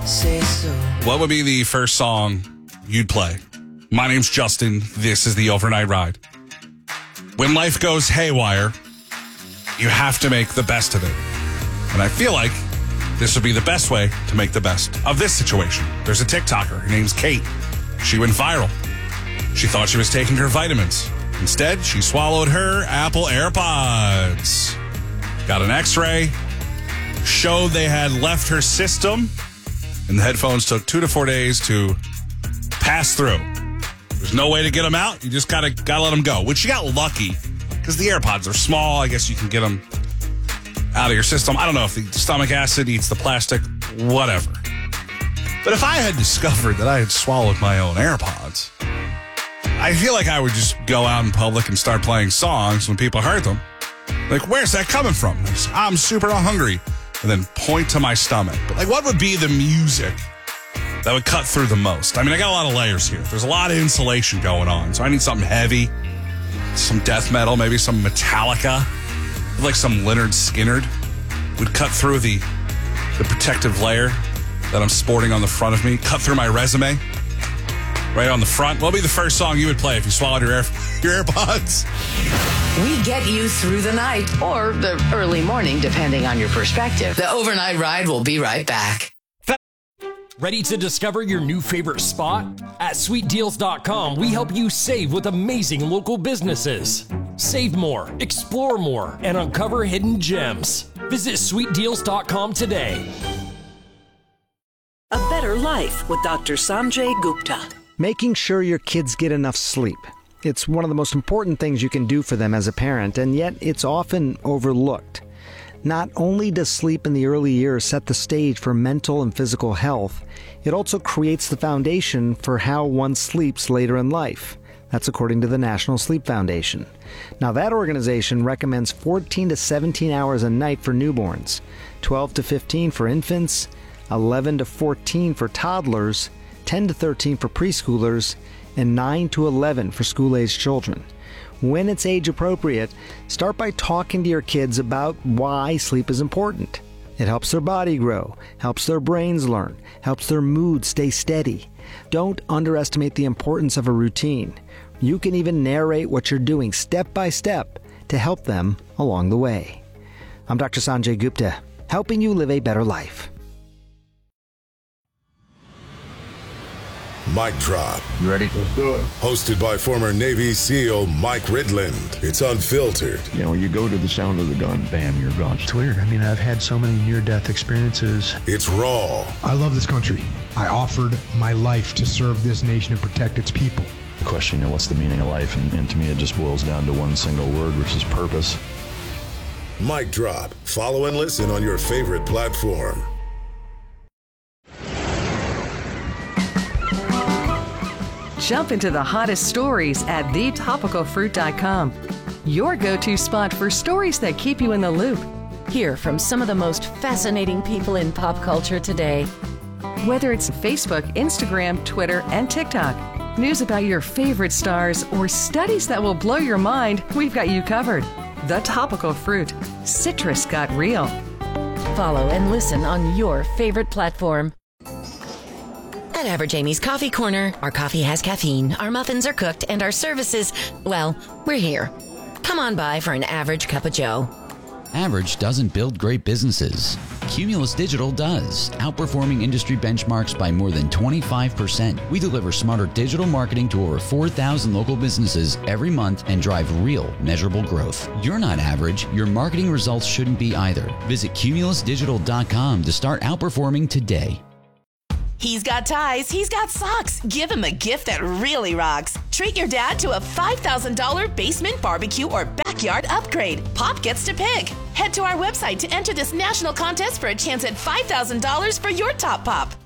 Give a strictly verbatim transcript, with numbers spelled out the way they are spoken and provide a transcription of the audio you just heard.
say so. What would be the first song you'd play? My name's Justin. This is the Overnight Ride. When life goes haywire, you have to make the best of it. And I feel like this would be the best way to make the best of this situation. There's a TikToker. Her name's Kate. She went viral. She thought she was taking her vitamins. Instead, she swallowed her Apple AirPods. Got an x-ray. Showed they had left her system. And the headphones took two to four days to pass through. There's no way to get them out. You just gotta, gotta let them go. Which she got lucky because the AirPods are small. I guess you can get them out of your system. I don't know if the stomach acid eats the plastic, whatever. But if I had discovered that I had swallowed my own AirPods, I feel like I would just go out in public and start playing songs when people heard them. Like, where's that coming from? I'm super hungry. And then point to my stomach. But, like, what would be the music that would cut through the most? I mean, I got a lot of layers here. There's a lot of insulation going on. So I need something heavy, some death metal, maybe some Metallica. Like some Lynyrd Skynyrd would cut through the the protective layer that I'm sporting on the front of me, cut through my resume right on the front. What would be the first song you would play if you swallowed your Air, your AirPods? We get you through the night or the early morning, depending on your perspective. The Overnight Ride will be right back. Ready to discover your new favorite spot? At sweet deals dot com, we help you save with amazing local businesses. Save more, explore more, and uncover hidden gems. Visit sweet deals dot com today. A better life with Doctor Sanjay Gupta. Making sure your kids get enough sleep. It's one of the most important things you can do for them as a parent, and yet it's often overlooked. Not only does sleep in the early years set the stage for mental and physical health, it also creates the foundation for how one sleeps later in life. That's according to the National Sleep Foundation. Now, that organization recommends fourteen to seventeen hours a night for newborns, twelve to fifteen for infants, eleven to fourteen for toddlers, ten to thirteen for preschoolers, and nine to eleven for school-aged children. When it's age appropriate, start by talking to your kids about why sleep is important. It helps their body grow, helps their brains learn, helps their mood stay steady. Don't underestimate the importance of a routine. You can even narrate what you're doing step by step to help them along the way. I'm Doctor Sanjay Gupta, helping you live a better life. Mic Drop. You ready? Let's do it. Hosted by former Navy SEAL Mike Ridland. It's unfiltered. You know, you go to the sound of the gun, bam, you're gone. It's weird. I mean, I've had so many near-death experiences. It's raw. I love this country. I offered my life to serve this nation and protect its people. The question, you know, what's the meaning of life? And, and to me, it just boils down to one single word, which is purpose. Mic Drop. Follow and listen on your favorite platform. Jump into the hottest stories at the topical fruit dot com. Your go-to spot for stories that keep you in the loop. Hear from some of the most fascinating people in pop culture today. Whether it's Facebook, Instagram, Twitter, and TikTok, news about your favorite stars, or studies that will blow your mind, we've got you covered. The Topical Fruit. Citrus got real. Follow and listen on your favorite platform. At Average Amy's Coffee Corner, our coffee has caffeine, our muffins are cooked, and our services, well, we're here. Come on by for an average cup of joe. Average doesn't build great businesses. Cumulus Digital does, outperforming industry benchmarks by more than twenty-five percent. We deliver smarter digital marketing to over four thousand local businesses every month and drive real, measurable growth. You're not average. Your marketing results shouldn't be either. Visit cumulus digital dot com to start outperforming today. He's got ties, he's got socks. Give him a gift that really rocks. Treat your dad to a five thousand dollars basement barbecue or backyard upgrade. Pop gets to pick. Head to our website to enter this national contest for a chance at five thousand dollars for your top pop.